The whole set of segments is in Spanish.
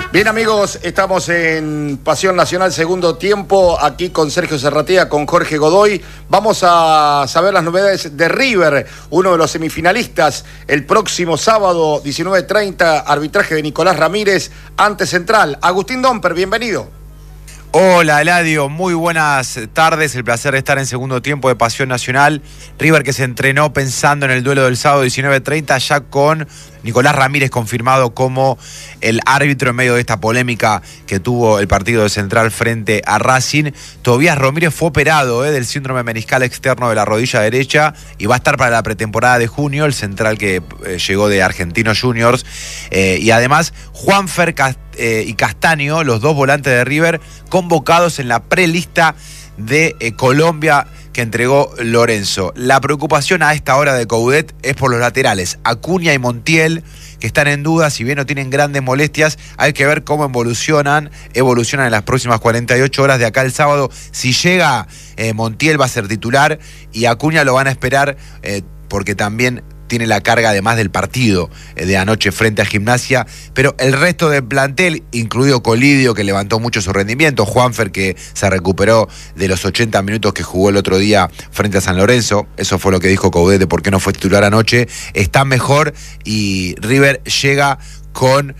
Bien, amigos, estamos en Pasión Nacional, segundo tiempo, aquí con Sergio Serratea, con Jorge Godoy. Vamos a saber las novedades de River, uno de los semifinalistas, el próximo sábado, 19:30, arbitraje de Nicolás Ramírez ante Central. Agustín Domper, bienvenido. Hola, Eladio, muy buenas tardes, el placer de estar en segundo tiempo de Pasión Nacional. River que se entrenó pensando en el duelo del sábado 19:30, ya con Nicolás Ramírez confirmado como el árbitro en medio de esta polémica que tuvo el partido de Central frente a Racing. Tobías Romírez fue operado del síndrome meniscal externo de la rodilla derecha y va a estar para la pretemporada de junio, el central que llegó de Argentinos Juniors. Y además, Juanfer y Castaño, los dos volantes de River, convocados en la prelista de Colombia que entregó Lorenzo. La preocupación a esta hora de Coudet es por los laterales, Acuña y Montiel, que están en duda, si bien no tienen grandes molestias. Hay que ver cómo evolucionan en las próximas 48 horas de acá el sábado. Si llega Montiel va a ser titular y Acuña lo van a esperar porque también tiene la carga además del partido de anoche frente a Gimnasia, pero el resto del plantel, incluido Colidio, que levantó mucho su rendimiento, Juanfer, que se recuperó de los 80 minutos que jugó el otro día frente a San Lorenzo, eso fue lo que dijo Coudet de por qué no fue titular anoche, está mejor y River llega con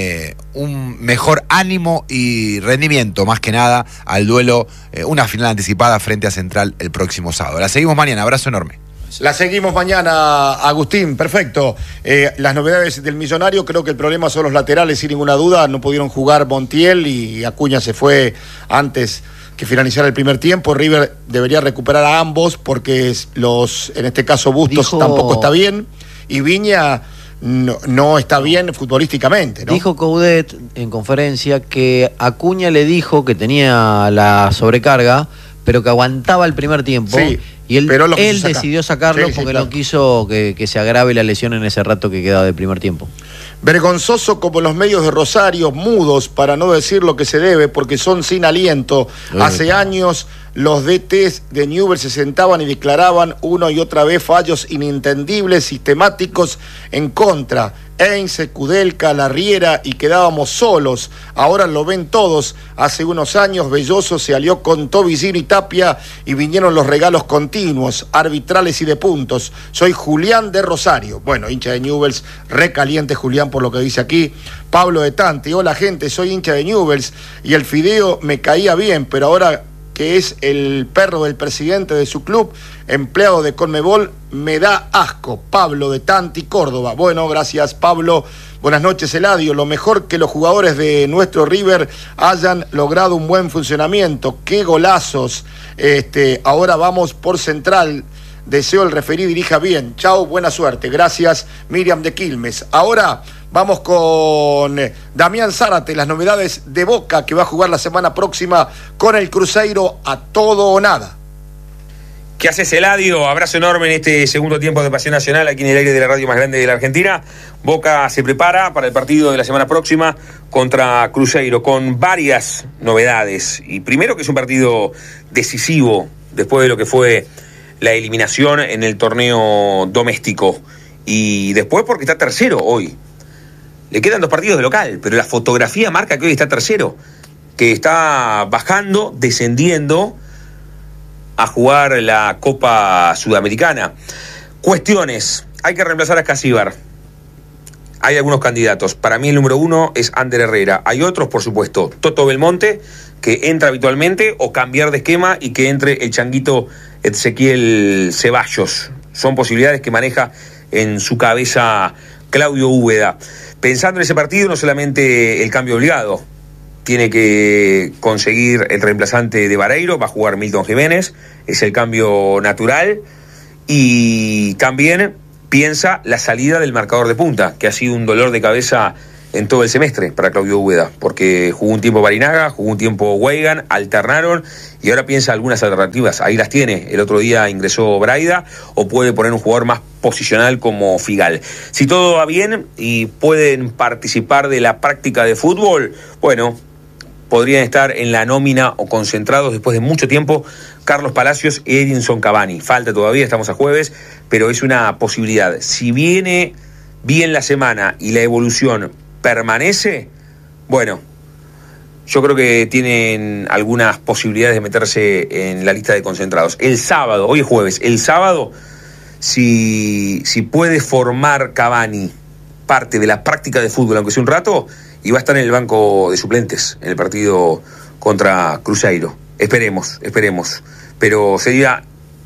un mejor ánimo y rendimiento, más que nada, al duelo, una final anticipada frente a Central el próximo sábado. La seguimos mañana, abrazo enorme. La seguimos mañana, Agustín, perfecto. Las novedades del Millonario, creo que el problema son los laterales, sin ninguna duda. No pudieron jugar Montiel y Acuña se fue antes que finalizara el primer tiempo. River debería recuperar a ambos porque en este caso Bustos tampoco está bien y Viña no está bien futbolísticamente, ¿no? Dijo Coudet en conferencia que Acuña le dijo que tenía la sobrecarga, pero que aguantaba el primer tiempo. Sí. Y él decidió sacarlo porque no quiso que se agrave la lesión en ese rato que quedaba del primer tiempo. Vergonzoso como los medios de Rosario, mudos para no decir lo que se debe, porque son sin aliento. Hace años los DTs de Newell's se sentaban y declaraban una y otra vez fallos inintendibles, sistemáticos en contra. Heinze, Kudelka, Larriera y quedábamos solos. Ahora lo ven todos. Hace unos años Belloso se alió con Tobicino y Tapia y vinieron los regalos continuos, arbitrales y de puntos. Soy Julián de Rosario. Bueno, hincha de Newell's, recaliente Julián por lo que dice aquí. Pablo de Tante, hola gente, soy hincha de Newell's y el fideo me caía bien, pero ahora que es el perro del presidente de su club, empleado de Conmebol, me da asco. Pablo de Tanti, Córdoba. Bueno, gracias Pablo. Buenas noches, Eladio. Lo mejor que los jugadores de nuestro River hayan logrado un buen funcionamiento. ¡Qué golazos! Ahora vamos por Central. Deseo el referí dirija bien. Chau, buena suerte. Gracias, Miriam de Quilmes. Ahora vamos con Damián Zárate, las novedades de Boca, que va a jugar la semana próxima con el Cruzeiro a todo o nada. ¿Qué haces, Eladio? Abrazo enorme en este segundo tiempo de Pasión Nacional, aquí en el aire de la radio más grande de la Argentina. Boca se prepara para el partido de la semana próxima contra Cruzeiro, con varias novedades. Y primero que es un partido decisivo, después de lo que fue la eliminación en el torneo doméstico. Y después porque está tercero hoy. Le quedan 2 partidos de local, pero la fotografía marca que hoy está tercero, que está bajando, descendiendo a jugar la Copa Sudamericana. Cuestiones. Hay que reemplazar a Escasíbar. Hay algunos candidatos. Para mí el número 1 es Ander Herrera. Hay otros, por supuesto. Toto Belmonte, que entra habitualmente, o cambiar de esquema y que entre el changuito Ezequiel Ceballos. Son posibilidades que maneja en su cabeza Claudio Úbeda. Pensando en ese partido, no solamente el cambio obligado, tiene que conseguir el reemplazante de Vareiro, va a jugar Milton Jiménez, es el cambio natural, y también piensa la salida del marcador de punta, que ha sido un dolor de cabeza en todo el semestre para Claudio Úbeda, porque jugó un tiempo Barinaga, jugó un tiempo Weigan, alternaron y ahora piensa algunas alternativas. Ahí las tiene. El otro día ingresó Braida, o puede poner un jugador más posicional como Figal. Si todo va bien y pueden participar de la práctica de fútbol, bueno, podrían estar en la nómina o concentrados después de mucho tiempo Carlos Palacios y Edinson Cavani. Falta todavía, estamos a jueves, pero es una posibilidad. Si viene bien la semana y la evolución permanece, Bueno, yo creo que tienen algunas posibilidades de meterse en la lista de concentrados. El sábado, hoy es jueves, el sábado, si puede formar Cavani parte de la práctica de fútbol, aunque sea un rato, y va a estar en el banco de suplentes en el partido contra Cruzeiro. Esperemos. Pero sería,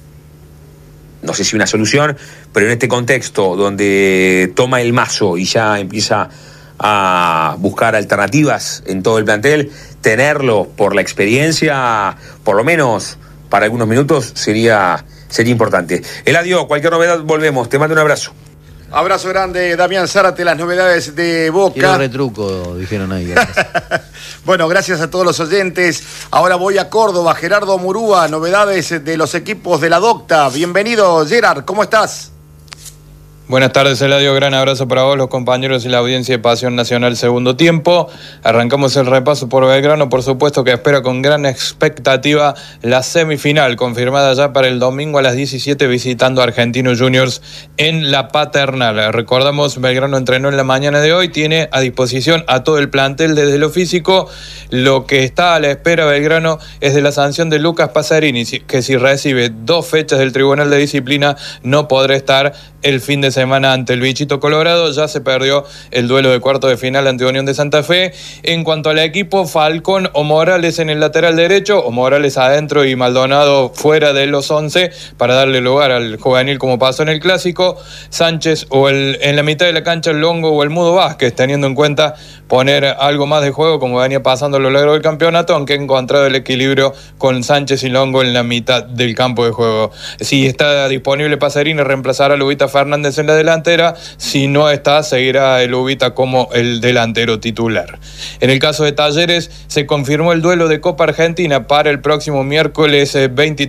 no sé si una solución, pero en este contexto donde toma el mazo y ya empieza a buscar alternativas en todo el plantel, tenerlo por la experiencia, por lo menos para algunos minutos, sería importante. Eladio, cualquier novedad volvemos. Te mando un abrazo. Abrazo grande, Damián Zárate, las novedades de Boca. Quiero retruco, dijeron ahí. Bueno, gracias a todos los oyentes. Ahora voy a Córdoba. Gerardo Murúa, novedades de los equipos de la Docta. Bienvenido, Gerard, ¿cómo estás? Buenas tardes, Eladio. Gran abrazo para vos, los compañeros y la audiencia de Pasión Nacional segundo tiempo. Arrancamos el repaso por Belgrano, por supuesto que espera con gran expectativa la semifinal, confirmada ya para el domingo a las 17, visitando a Argentinos Juniors en La Paternal. Recordamos, Belgrano entrenó en la mañana de hoy, tiene a disposición a todo el plantel desde lo físico. Lo que está a la espera Belgrano es de la sanción de Lucas Pasarini, que si recibe 2 fechas del Tribunal de Disciplina no podrá estar el fin de semana ante el Bichito Colorado. Ya se perdió el duelo de cuarto de final ante Unión de Santa Fe. En cuanto al equipo, Falcón o Morales en el lateral derecho, o Morales adentro y Maldonado fuera de los 11 para darle lugar al juvenil como pasó en el Clásico. Sánchez o en la mitad de la cancha el Longo o el Mudo Vázquez, teniendo en cuenta poner algo más de juego como venía pasando a lo largo del campeonato, aunque ha encontrado el equilibrio con Sánchez y Longo en la mitad del campo de juego. Si está disponible Pasarini, reemplazará a Lubita Fernández en la delantera. Si no está, seguirá el Lubita como el delantero titular. En el caso de Talleres, se confirmó el duelo de Copa Argentina para el próximo miércoles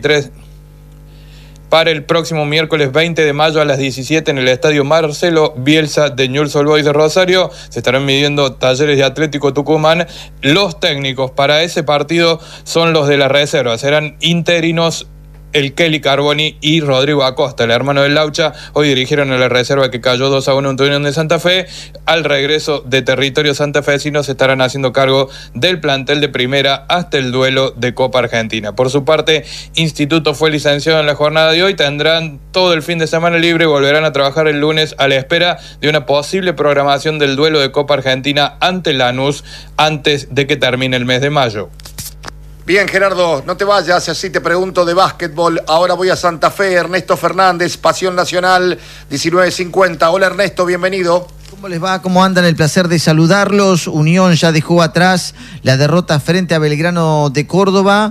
20 de mayo a las 17 en el estadio Marcelo Bielsa de Newell's Old Boys de Rosario. Se estarán midiendo Talleres y Atlético Tucumán. Los técnicos para ese partido son los de la reserva. Serán interinos el Kelly Carboni y Rodrigo Acosta, el hermano del Laucha. Hoy dirigieron a la reserva que cayó 2-1 ante Unión de Santa Fe. Al regreso de territorio santafesino se estarán haciendo cargo del plantel de primera hasta el duelo de Copa Argentina. Por su parte, Instituto fue licenciado en la jornada de hoy. Tendrán todo el fin de semana libre y volverán a trabajar el lunes a la espera de una posible programación del duelo de Copa Argentina ante Lanús antes de que termine el mes de mayo. Bien, Gerardo, no te vayas, así te pregunto de básquetbol. Ahora voy a Santa Fe, Ernesto Fernández, Pasión Nacional, 19:50. Hola, Ernesto, bienvenido. ¿Cómo les va? ¿Cómo andan? El placer de saludarlos. Unión ya dejó atrás la derrota frente a Belgrano de Córdoba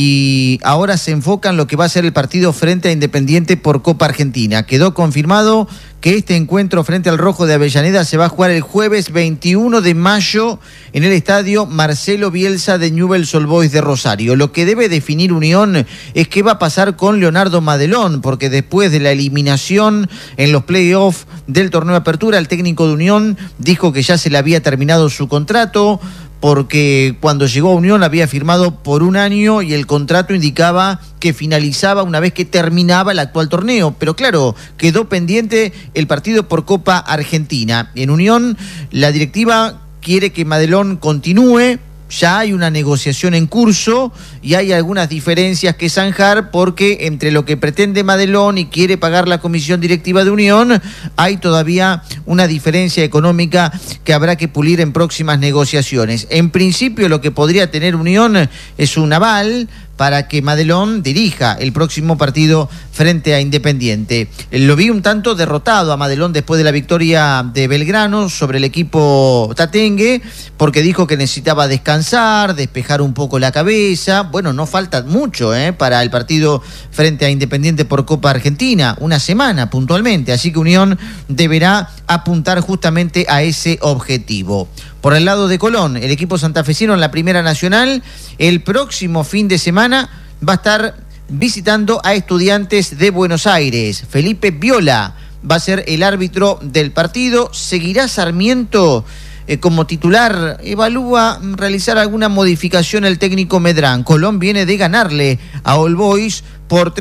y ahora se enfoca en lo que va a ser el partido frente a Independiente por Copa Argentina. Quedó confirmado que este encuentro frente al Rojo de Avellaneda se va a jugar el jueves 21 de mayo en el estadio Marcelo Bielsa de Newell's Old Boys de Rosario. Lo que debe definir Unión es qué va a pasar con Leonardo Madelón, porque después de la eliminación en los playoffs del torneo de apertura, el técnico de Unión dijo que ya se le había terminado su contrato, porque cuando llegó a Unión había firmado por 1 año y el contrato indicaba que finalizaba una vez que terminaba el actual torneo. Pero claro, quedó pendiente el partido por Copa Argentina. En Unión, la directiva quiere que Madelón continúe. Ya hay una negociación en curso y hay algunas diferencias que zanjar, porque entre lo que pretende Madelón y quiere pagar la comisión directiva de Unión, hay todavía una diferencia económica que habrá que pulir en próximas negociaciones. En principio, lo que podría tener Unión es un aval para que Madelón dirija el próximo partido frente a Independiente. Lo vi un tanto derrotado a Madelón después de la victoria de Belgrano sobre el equipo tatengue, porque dijo que necesitaba descansar, despejar un poco la cabeza. Bueno, no falta mucho para el partido frente a Independiente por Copa Argentina, 1 semana puntualmente, así que Unión deberá apuntar justamente a ese objetivo. Por el lado de Colón, el equipo santafesino en la Primera Nacional, el próximo fin de semana va a estar visitando a Estudiantes de Buenos Aires. Felipe Viola va a ser el árbitro del partido. Seguirá Sarmiento como titular. Evalúa realizar alguna modificación el técnico Medrán. Colón viene de ganarle a All Boys por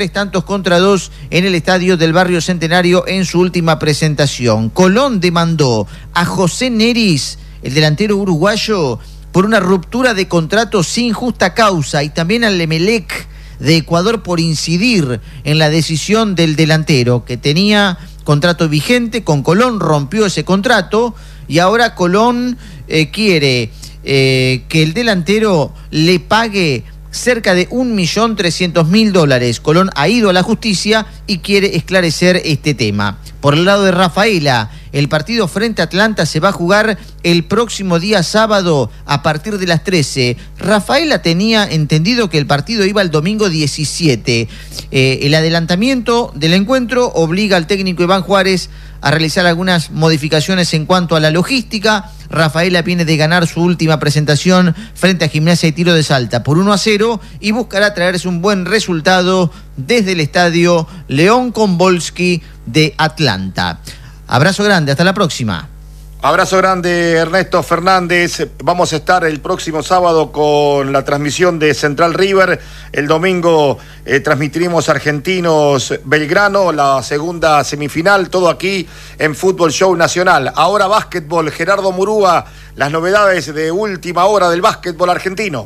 3-2 en el estadio del Barrio Centenario en su última presentación. Colón demandó a José Neris el delantero uruguayo, por una ruptura de contrato sin justa causa, y también al Emelec de Ecuador por incidir en la decisión del delantero, que tenía contrato vigente con Colón, rompió ese contrato, y ahora Colón quiere que el delantero le pague cerca de $1.300.000. Colón ha ido a la justicia y quiere esclarecer este tema. Por el lado de Rafaela, el partido frente a Atlanta se va a jugar el próximo día sábado a partir de las 13. Rafaela tenía entendido que el partido iba el domingo 17. El adelantamiento del encuentro obliga al técnico Iván Juárez a realizar algunas modificaciones en cuanto a la logística. Rafaela viene de ganar su última presentación frente a Gimnasia y Tiro de Salta por 1-0 y buscará traerse un buen resultado desde el estadio León Kombolski de Atlanta. Abrazo grande, hasta la próxima. Abrazo grande, Ernesto Fernández. Vamos a estar el próximo sábado con la transmisión de Central River. El domingo transmitiremos Argentinos Belgrano, la segunda semifinal, todo aquí en Fútbol Show Nacional. Ahora básquetbol, Gerardo Murúa, las novedades de última hora del básquetbol argentino.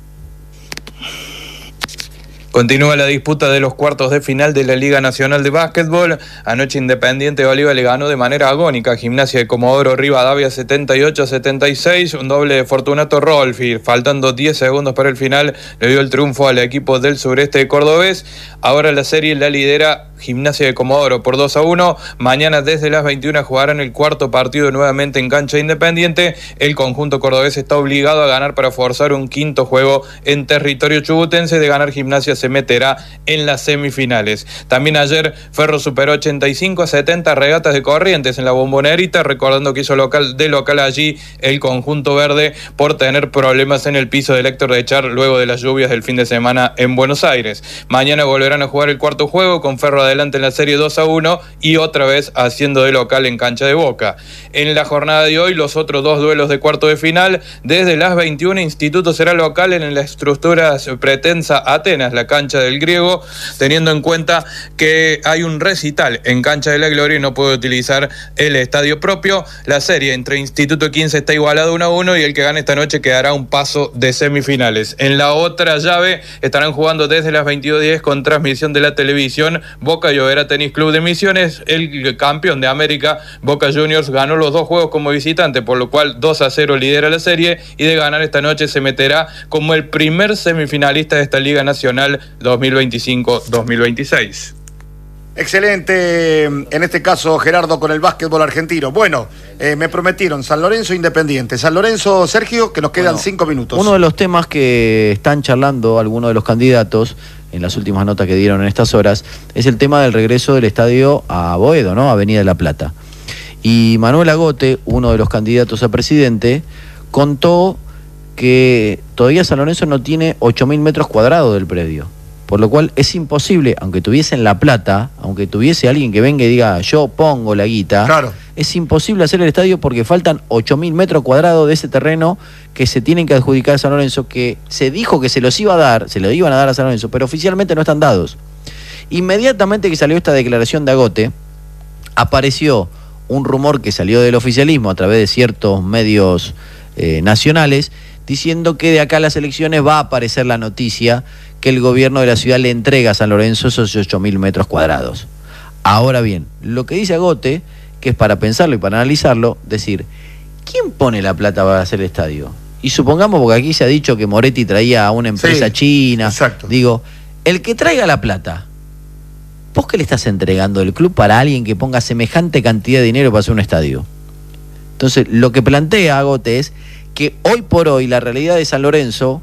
Continúa la disputa de los cuartos de final de la Liga Nacional de Básquetbol. Anoche Independiente de Oliva le ganó de manera agónica a Gimnasia de Comodoro Rivadavia 78-76. Un doble de Fortunato Rolfi. Faltando 10 segundos para el final, le dio el triunfo al equipo del sureste de Cordobés. Ahora la serie la lidera Gimnasia de Comodoro por 2-1. Mañana desde las 21 jugarán el cuarto partido nuevamente en cancha Independiente. El conjunto cordobés está obligado a ganar para forzar un quinto juego en territorio chubutense. De ganar Gimnasia se meterá en las semifinales. También ayer Ferro superó 85-70 Regatas de Corrientes en la Bombonerita, recordando que hizo de local allí el conjunto verde por tener problemas en el piso del Héctor de Char luego de las lluvias del fin de semana en Buenos Aires. Mañana volverán a jugar el cuarto juego con Ferro adelante en la serie 2-1 y otra vez haciendo de local en cancha de Boca. En la jornada de hoy los otros dos duelos de cuarto de final. Desde las 21 Instituto será local en la estructura pretensa Atenas, la cancha del Griego, teniendo en cuenta que hay un recital en cancha de la Gloria y no puede utilizar el estadio propio. La serie entre Instituto y 15 está igualada 1-1 y el que gane esta noche quedará un paso de semifinales. En la otra llave estarán jugando desde las 22:10 con transmisión de la televisión Boca y Oberá Tenis Club de Misiones. El campeón de América, Boca Juniors, ganó los dos juegos como visitante, por lo cual 2-0 lidera la serie y de ganar esta noche se meterá como el primer semifinalista de esta Liga Nacional 2025-2026. Excelente, en este caso Gerardo con el básquetbol argentino. Bueno, me prometieron San Lorenzo Independiente. San Lorenzo, Sergio, que nos quedan 5 minutos. Uno de los temas que están charlando algunos de los candidatos en las últimas notas que dieron en estas horas es el tema del regreso del estadio a Boedo, ¿no? Avenida de la Plata. Y Manuel Agote, uno de los candidatos a presidente, contó que todavía San Lorenzo no tiene 8.000 metros cuadrados del predio. Por lo cual es imposible, aunque tuviesen la plata, aunque tuviese alguien que venga y diga yo pongo la guita, claro, es imposible hacer el estadio porque faltan 8.000 metros cuadrados de ese terreno que se tienen que adjudicar a San Lorenzo, que se dijo que se los iba a dar, se lo iban a dar a San Lorenzo, pero oficialmente no están dados. Inmediatamente que salió esta declaración de Agote, apareció un rumor que salió del oficialismo a través de ciertos medios nacionales, diciendo que de acá a las elecciones va a aparecer la noticia que el gobierno de la ciudad le entrega a San Lorenzo esos 8.000 metros cuadrados. Ahora bien, lo que dice Agote, que es para pensarlo y para analizarlo, decir, ¿quién pone la plata para hacer el estadio? Y supongamos, porque aquí se ha dicho que Moretti traía a una empresa china, exacto. Digo, el que traiga la plata, ¿vos qué le estás entregando el club para alguien que ponga semejante cantidad de dinero para hacer un estadio? Entonces, lo que plantea Agote es que hoy por hoy la realidad de San Lorenzo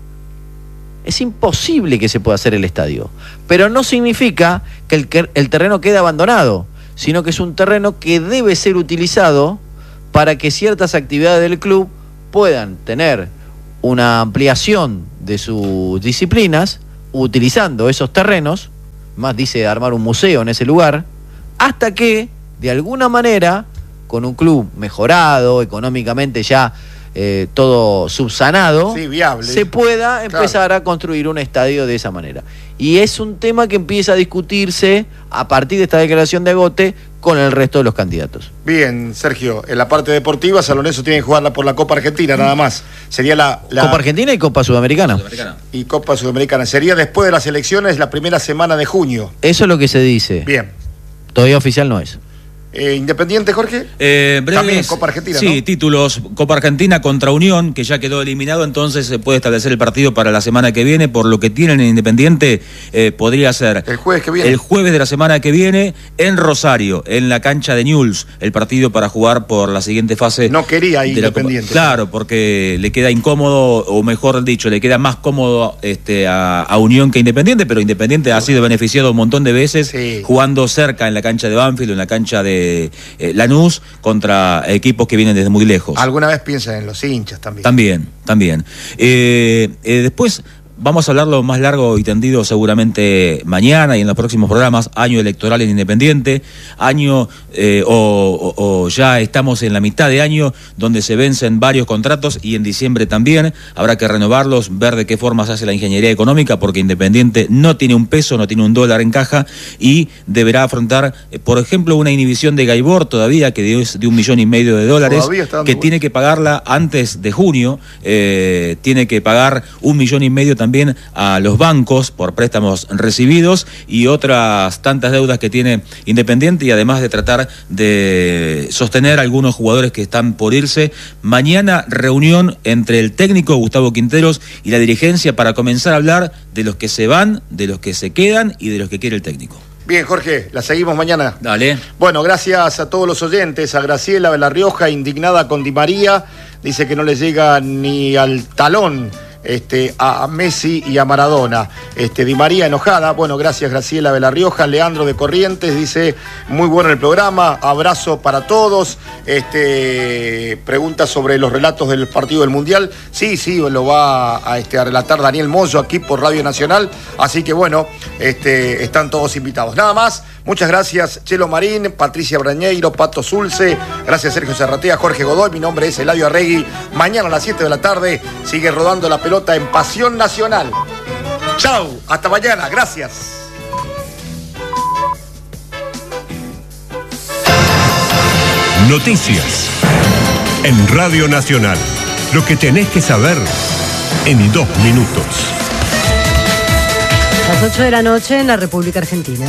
es imposible que se pueda hacer el estadio, pero no significa que el terreno quede abandonado, sino que es un terreno que debe ser utilizado para que ciertas actividades del club puedan tener una ampliación de sus disciplinas utilizando esos terrenos, más dice armar un museo en ese lugar, hasta que de alguna manera con un club mejorado, económicamente ya todo subsanado, viable, se pueda empezar a construir un estadio de esa manera. Y es un tema que empieza a discutirse a partir de esta declaración de Agote con el resto de los candidatos. Bien, Sergio, en la parte deportiva, San Lorenzo tiene que jugarla por la Copa Argentina, nada más. Sería la Copa Argentina y Copa Sudamericana. Y Copa Sudamericana. Sería después de las elecciones, la primera semana de junio. Eso es lo que se dice. Bien. Todavía oficial no es. Independiente, Jorge. También Copa Argentina, sí, ¿no? títulos Copa Argentina contra Unión, que ya quedó eliminado, entonces se puede establecer el partido para la semana que viene. Por lo que tienen en Independiente, podría ser el jueves que viene. El jueves de la semana que viene en Rosario, en la cancha de Newell's, el partido para jugar por la siguiente fase. No quería ir Independiente. Claro, porque le queda incómodo, o mejor dicho, le queda más cómodo a Unión que Independiente, pero Independiente ha sido beneficiado un montón de veces jugando cerca en la cancha de Banfield, en la cancha de Lanús, contra equipos que vienen desde muy lejos. ¿Alguna vez piensan en los hinchas también? También. Después vamos a hablarlo más largo y tendido seguramente mañana y en los próximos programas. Año electoral en Independiente, año o ya estamos en la mitad de año donde se vencen varios contratos y en diciembre también habrá que renovarlos, ver de qué forma se hace la ingeniería económica, porque Independiente no tiene un peso, no tiene un dólar en caja y deberá afrontar, por ejemplo, una inhibición de Gaibor todavía, que es de $1,5 millones, que tiene que pagarla antes de junio, tiene que pagar $1,5 millones también a los bancos por préstamos recibidos y otras tantas deudas que tiene Independiente, y además de tratar de sostener a algunos jugadores que están por irse. Mañana reunión entre el técnico Gustavo Quinteros y la dirigencia para comenzar a hablar de los que se van, de los que se quedan y de los que quiere el técnico. Bien, Jorge, la seguimos mañana. Dale. Bueno, gracias a todos los oyentes, a Graciela de La Rioja, indignada con Di María, dice que no le llega ni al talón a Messi y a Maradona. Di María enojada. Bueno, gracias Graciela de La Rioja. Leandro de Corrientes dice, muy bueno el programa, abrazo para todos. Pregunta sobre los relatos del partido del Mundial. Sí, lo va a relatar Daniel Moyo aquí por Radio Nacional, así que bueno, están todos invitados. Nada más, muchas gracias Chelo Marín, Patricia Brañeiro, Pato Zulce, gracias Sergio Serratea, Jorge Godoy, mi nombre es Eladio Arregui. Mañana a las 7 de la tarde sigue rodando la pelota en Pasión Nacional. Chau, hasta mañana, gracias. Noticias en Radio Nacional. Lo que tenés que saber en 2 minutos. Las 8 de la noche en la República Argentina.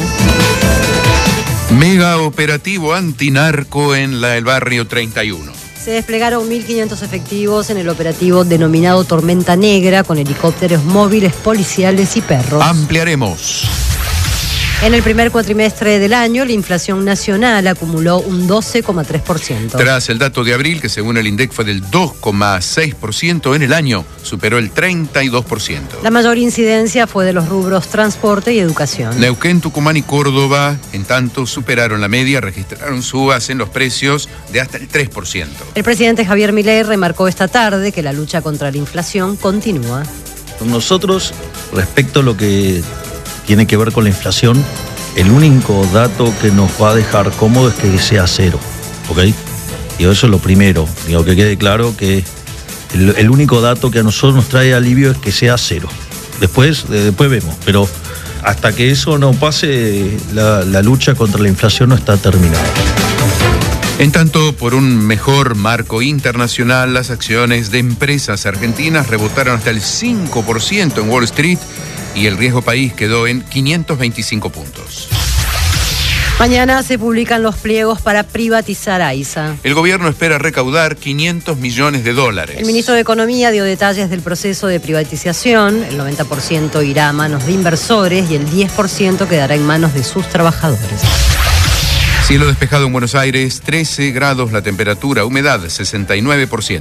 Mega operativo antinarco en el barrio 31. Se desplegaron 1.500 efectivos en el operativo denominado Tormenta Negra, con helicópteros móviles, policiales y perros. Ampliaremos. En el primer cuatrimestre del año, la inflación nacional acumuló un 12,3%. Tras el dato de abril, que según el INDEC fue del 2,6% en el año, superó el 32%. La mayor incidencia fue de los rubros transporte y educación. Neuquén, Tucumán y Córdoba, en tanto, superaron la media, registraron subas en los precios de hasta el 3%. El presidente Javier Milei remarcó esta tarde que la lucha contra la inflación continúa. Nosotros, respecto a lo que tiene que ver con la inflación, el único dato que nos va a dejar cómodo es que sea cero, ¿ok? Y eso es lo primero, digo, que quede claro que el único dato que a nosotros nos trae alivio es que sea cero. Después vemos, pero hasta que eso no pase, la lucha contra la inflación no está terminada. En tanto, por un mejor marco internacional, las acciones de empresas argentinas rebotaron hasta el 5% en Wall Street, y el riesgo país quedó en 525 puntos. Mañana se publican los pliegos para privatizar AISA. El gobierno espera recaudar $500 millones. El ministro de Economía dio detalles del proceso de privatización. El 90% irá a manos de inversores y el 10% quedará en manos de sus trabajadores. Cielo despejado en Buenos Aires, 13 grados la temperatura, humedad 69%.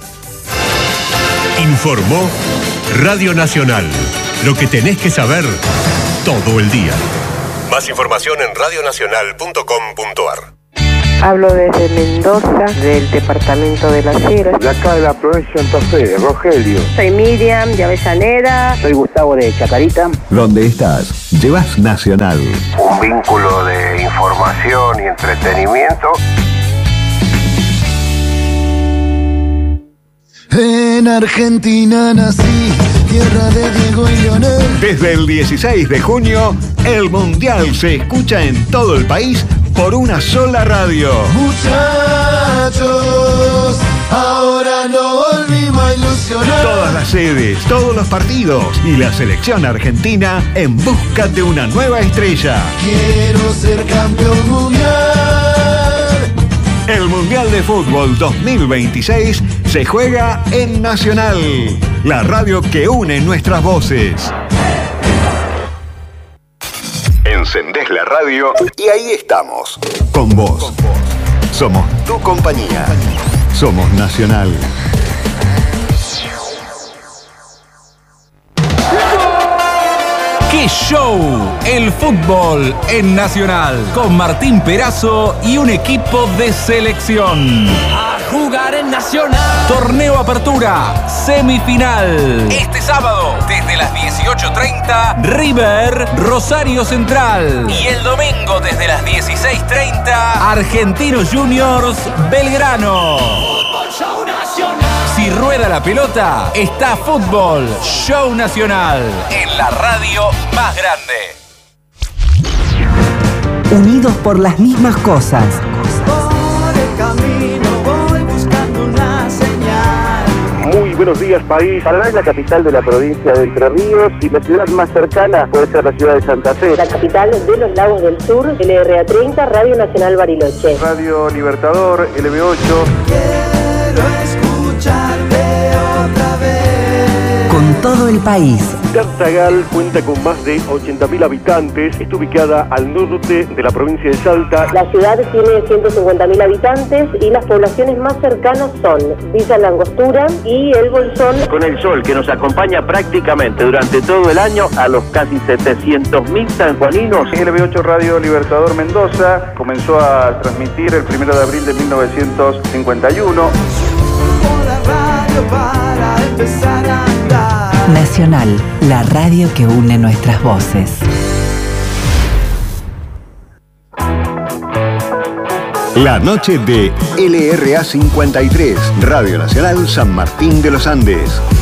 Informó Radio Nacional. Lo que tenés que saber todo el día. Más información en radionacional.com.ar. Hablo desde Mendoza, del departamento de Las Heras. De acá de la provincia de Santa Fe, Rogelio. Soy Miriam de Avellaneda. Soy Gustavo de Chacarita. ¿Dónde estás? Llevas Nacional. Un vínculo de información y entretenimiento. En Argentina nací, tierra de Diego y Leonel. Desde el 16 de junio, el Mundial se escucha en todo el país por una sola radio. Muchachos, ahora no volvimos a ilusionar. Todas las sedes, todos los partidos y la selección argentina en busca de una nueva estrella. Quiero ser campeón mundial. El Mundial de Fútbol 2026 se juega en Nacional, la radio que une nuestras voces. Encendés la radio y ahí estamos. Con vos. Somos tu compañía. Somos Nacional. ¡Qué show! El fútbol en Nacional, con Martín Perazo y un equipo de selección. A jugar en Nacional. Torneo Apertura, semifinal. Este sábado, desde las 18:30, River, Rosario Central. Y el domingo, desde las 16:30, Argentinos Juniors, Belgrano. Fútbol Show Nacional. Si rueda la pelota, está Fútbol Show Nacional, en la radio más grande. Unidos por las mismas cosas. Por el camino voy buscando una señal. Muy buenos días, país. Paraná es la capital de la provincia de Entre Ríos y la ciudad más cercana puede ser la ciudad de Santa Fe. La capital de los Lagos del Sur, LRA 30, Radio Nacional Bariloche. Radio Libertador, LB8. Quiero escucharte otra vez. Con todo el país. Tartagal cuenta con más de 80.000 habitantes. Está ubicada al norte de la provincia de Salta. La ciudad tiene 150.000 habitantes y las poblaciones más cercanas son Villa Langostura y El Bolsón. Con el sol que nos acompaña prácticamente durante todo el año a los casi 700.000 sanjuaninos. LB8 Radio Libertador Mendoza comenzó a transmitir el 1 de abril de 1951. Por la radio para empezar a andar. Nacional, la radio que une nuestras voces. La noche de LRA 53, Radio Nacional San Martín de los Andes.